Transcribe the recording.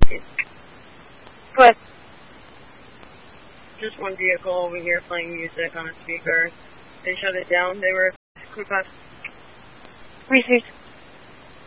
Go ahead. Just one vehicle over here playing music on a speaker. They shut it down. They were crew pass. Received.